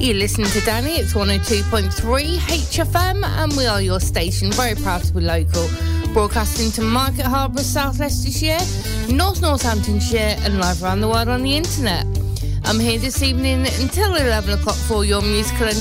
You listen to Danny, it's 102.3 HFM, and we are your station, very proud to be local. Broadcasting to Market Harbour, South Leicestershire, North Northamptonshire, and live around the world on the internet. I'm here this evening until 11 o'clock for your musical